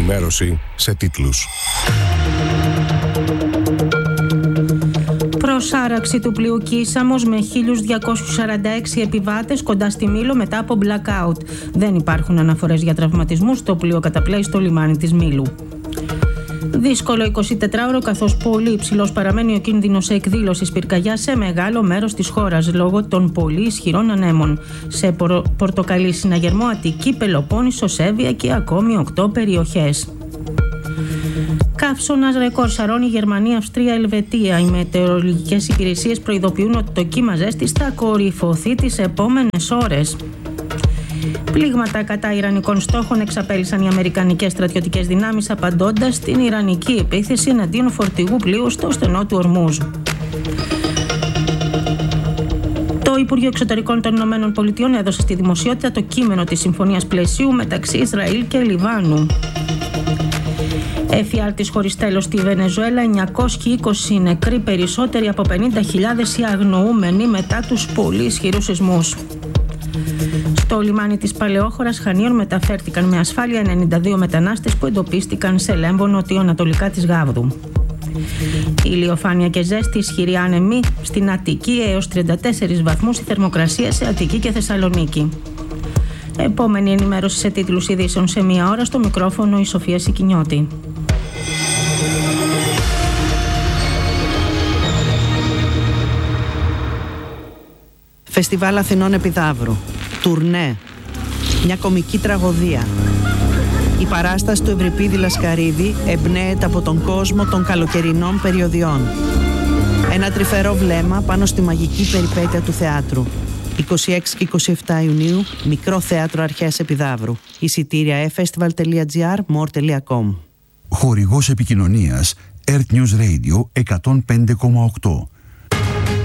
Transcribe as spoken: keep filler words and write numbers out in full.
ενημέρωση σε τίτλους. Προσάραξη του πλοίου Κίσαμος με χίλιους διακόσιους σαράντα έξι επιβάτες κοντά στη Μήλο μετά από blackout. Δεν υπάρχουν αναφορές για τραυματισμούς. Το πλοίο καταπλέει στο λιμάνι της Μήλου. Δύσκολο εικοσιτετράωρο, καθώς πολύ υψηλός παραμένει ο κίνδυνος εκδήλωσης πυρκαγιάς σε μεγάλο μέρος της χώρας λόγω των πολύ ισχυρών ανέμων. Σε πορτοκαλί συναγερμό Αττική, Πελοπόννησο, Σέβια και ακόμη οκτώ περιοχές. Καύσωνας ρεκόρ σαρώνει Γερμανία, Αυστρία, Ελβετία. Οι μετεωρολογικές υπηρεσίες προειδοποιούν ότι το κύμα ζέστης θα κορυφωθεί τις επόμενες ώρες. Πλήγματα κατά ιρανικών στόχων εξαπέλυσαν οι αμερικανικές στρατιωτικές δυνάμεις απαντώντας στην ιρανική επίθεση εναντίον φορτηγού πλοίου στο στενό του Ορμούζ. Το Υπουργείο Εξωτερικών των Ηνωμένων Πολιτειών έδωσε στη δημοσιότητα το κείμενο της συμφωνίας πλαισίου μεταξύ Ισραήλ και Λιβάνου. Εφιάλτης χωρίς τέλος στη Βενεζουέλα, εννιακόσιοι είκοσι νεκροί, περισσότεροι από πενήντα χιλιάδες οι αγνοούμενοι μετά τους πολύ ισχυρούς σεισμούς. Στο λιμάνι της Παλαιόχωρας Χανίων μεταφέρθηκαν με ασφάλεια ενενήντα δύο μετανάστες που εντοπίστηκαν σε Λέμβο νοτιοανατολικά της Γάβδου. Ηλιοφάνεια και ζέστη, ισχυρή άνεμη στην Αττική έως τριάντα τέσσερις βαθμούς η θερμοκρασία σε Αττική και Θεσσαλονίκη. Επόμενη ενημέρωση σε τίτλους ειδήσεων σε μία ώρα. Στο μικρόφωνο η Σοφία Σικινιώτη. Φεστιβάλ Αθηνών Επιδαύρου. Τουρνέ. Μια κομική τραγωδία. Η παράσταση του Ευρυπίδη Λασκαρίδη εμπνέεται από τον κόσμο των καλοκαιρινών περιοδιών. Ένα τρυφερό βλέμμα πάνω στη μαγική περιπέτεια του θεάτρου. είκοσι έξι και είκοσι επτά Ιουνίου, Μικρό Θέατρο Αρχαίας Επιδαύρου. Εισιτήρια e festival τελεία gr, more τελεία com. Χορηγός επικοινωνίας Earth News Radio εκατόν πέντε κόμμα οκτώ.